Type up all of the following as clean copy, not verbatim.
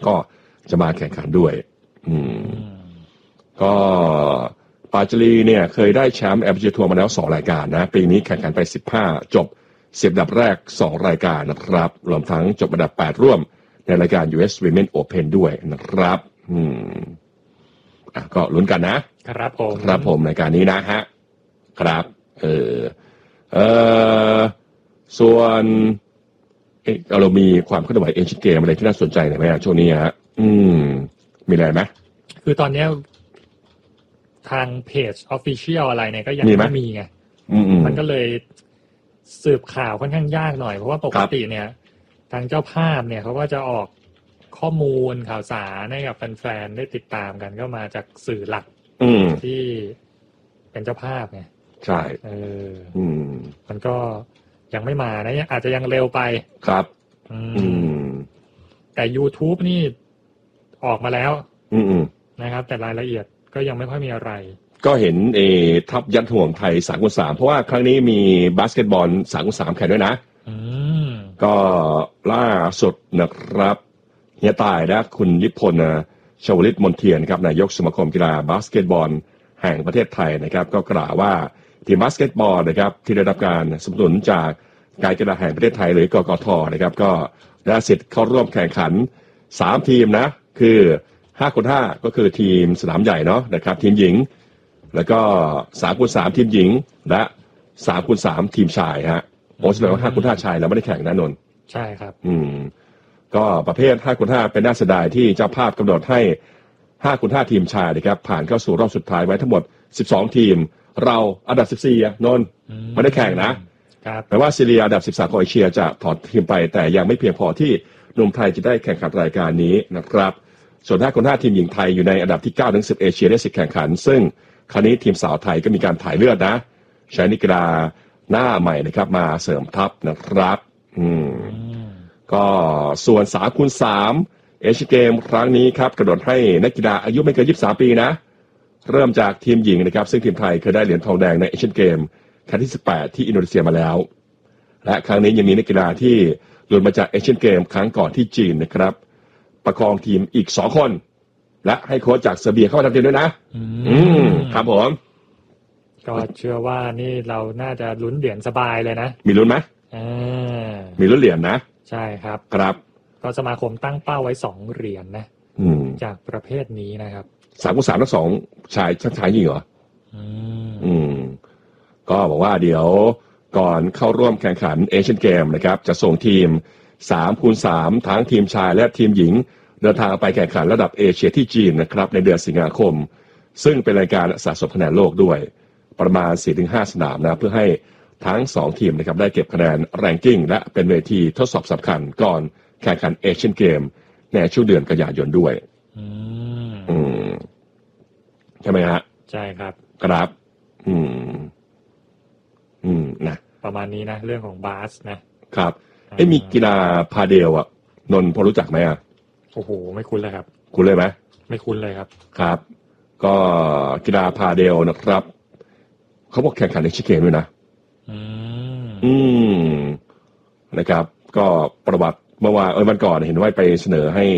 ก็จะมาแข่งขันด้วยก็ปาจารีเนี่ยเคยได้แชมป์ LPGA ทัวร์มาแล้ว2รายการนะปีนี้แข่งขันไป15จบ10อันดับแรก2รายการนะครับรวมทั้งจบอันดับ8ร่วมในรายการ US Women Open ด้วยนะครับก็ลุ้นกันนะครับผมรายการนี้นะฮะครับส่วนเรามีความเคลื่อนไหวเอเชียนเกมอะไรที่น่าสนใจไหมช่วงนี้ฮะมีอะไรไหมคือตอนนี้ทางเพจ Official อะไรเนี่ยก็ยังไม่มีไงมันก็เลยสืบข่าวค่อนข้างยากหน่อยเพราะว่าปกติเนี่ยทางเจ้าภาพเนี่ยเขาก็จะออกข้อมูลข่าวสารให้กับแฟนๆได้ติดตามกันก็มาจากสื่อหลักที่เป็นเจ้าภาพไงใช่มันก็ยังไม่มานะอาจจะยังเร็วไปครับแต่ YouTube นี่ออกมาแล้วนะครับแต่รายละเอียดก็ยังไม่ค่อยมีอะไรก็เห็นทัพยัดห่วงไทย3-3เพราะว่าครั้งนี้มีบาสเกตบอล3-3แข่งด้วยนะก็ล่าสุดนะครับเฮียตายนะคุณนิพนธ์ชวลิตมนเทียนครับนายกสมาคมกีฬาบาสเกตบอลแห่งประเทศไทยนะครับก็กล่าวว่าทีมบาสเกตบอลนะครับที่ได้รับการสนับสนุนจากการกีฬาแห่งประเทศไทยหรือกกทนะครับก็ได้สิทธิ์เข้าร่วมแข่งขัน3ทีมนะคือ5x5ก็คือทีมสนามใหญ่เนาะนะครับทีมหญิงแล้วก็3x3ทีมหญิงและ3x3ทีมชายฮะแสดงว่า5x5ชายเราไม่ได้แข่งนะนนท์ใช่ครับก็ประเภท5x5เป็นน่าเสียดายที่เจ้าภาพกำหนดให้5x5ทีมชายนะครับผ่านเข้าสู่รอบสุดท้ายไว้ทั้งหมด12ทีมเราอันดับ14นนท์ไม่ได้แข่งนะแปลว่าซีเรียอันดับ13ของเอเชียจะถอดทีมไปแต่ยังไม่เพียงพอที่หนุ่มไทยจะได้แข่งขันรายการนี้นะครับส่วน5x5ทีมหญิงไทยอยู่ในอันดับที่9ถึง10เอเชียได้สิทธิ์แข่งขันซึ่งคราวนี้ทีมสาวไทยก็มีการถ่ายเลือดนะใช้นักกีฬาหน้าใหม่นะครับมาเสริมทัพนะครับก็ส่วน3x3เอเชียเกมครั้งนี้ครับกำหนดให้นักกีฬาอายุไม่เกิน23ปีนะเริ่มจากทีมหญิงนะครับซึ่งทีมไทยเคยได้เหรียญทองแดงในเอเชียเกมครั้งที่18ที่อินโดนีเซียมาแล้วและครั้งนี้ยังมีนักกีฬาที่หลุดมาจากเอเชียเกมครั้งก่อนที่จีนนะครับประคองทีมอีก2คนและให้โค้ชจากเซอร์เบียเข้ามาทำทีมด้วยนะครับผมก็เชื่อว่านี่เราน่าจะลุ้นเหรียญสบายเลยนะมีลุ้นไหมมีลุ้นเหรียญนะใช่ครับครับก็สมาคมตั้งเป้าไว้2เหรียญนะจากประเภทนี้นะครับ 3x3ทั้ง2ชายหญิงเหรอก็บอกว่าเดี๋ยวก่อนเข้าร่วมแข่งขันเอเชียนเกมนะครับจะส่งทีม3x3ทั้งทีมชายและทีมหญิงเดินทางไปแข่งขันระดับเอเชียที่จีนนะครับในเดือนสิงหาคมซึ่งเป็นรายการสะสมคะแนนโลกด้วยประมาณ 4-5 สนามนะเพื่อให้ทั้ง2ทีมนะครับได้เก็บคะแนนแรงกิ้งและเป็นเวทีทดสอบสำคัญก่อนแข่งขันเอเชียนเกมในช่วงเดือนกันยายนด้วยใช่ไหมฮะใช่ครับครับนะประมาณนี้นะเรื่องของบาสนะครับมีกีฬาพาเดลนนพอรู้จักไหมโอ้โหไม่คุ้นเลยครับคุ้นเลยไหมไม่คุ้นเลยครับครับก็กีฬาพาเดลนะครับเขาบอกแข่งขันในชิเกนด้วยนะนะครับก็ประวัติเมื่อวานวันก่อนเห็นว่าไปเสนอให้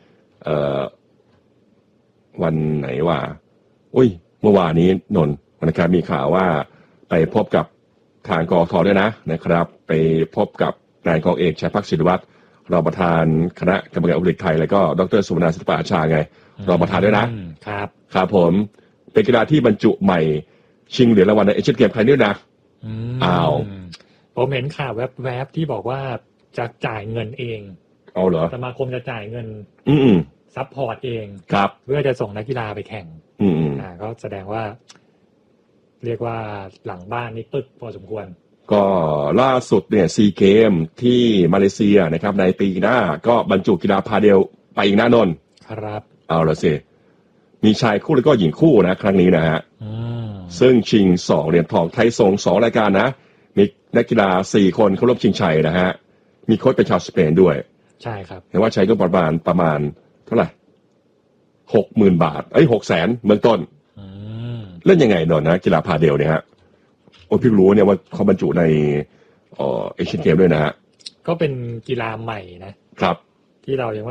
วันไหนว่าเมื่อวานนี้นนนะครับมีข่าวว่าไปพบกับทางกทด้วยนะครับไปพบกับนายกองเอกชัยภักดิ์ศิริวัฒน์รองประธานคณะกรรมการโอลิมปิกไทยแล้วก็ดร.สุวรรณศิลปะอาชาไงรองประธานด้วยนะครับครับผมเป็นกีฬาที่บรรจุใหม่ชิงเหรียญรางวัลในเอเชียนเกมไทยด้วยนะผมเห็นข่าวแวบๆที่บอกว่าจะจ่ายเงินเองเอาเหรอสมาคมจะจ่ายเงินซัพพอร์ตเองครับเพื่อจะส่งนักกีฬาไปแข่งก็แสดงว่าเรียกว่าหลังบ้านนี่ปึ๊กพอสมควรก็ล่าสุดเนี่ยซีเกมที่มาเลเซียนะครับในปีหน้าก็บรรจุกีฬาพาเดลไปอีกนะนนท์ครับเอาละสิมีชายคู่แล้วก็หญิงคู่นะครั้งนี้นะฮะซึ่งชิง2เหรียญทองไทยส่ง2รายการนะมีนักกีฬา4คนเข้าร่วมชิงชัยนะฮะมีโค้ชเป็นชาวสเปนด้วยใช่ครับเห็นว่าใช้ก็ประมาณเท่าไหร่ 60,000 บาท600,000เบื้องต้นเล่นยังไงนนท์นะกีฬาพาเดลเนี่ยฮะพี่รู้เนี่ยว่าเขาบรรจุในเอเชียนเกมด้วยนะฮะก็เป็นกีฬาใหม่นะครับที่เรายัง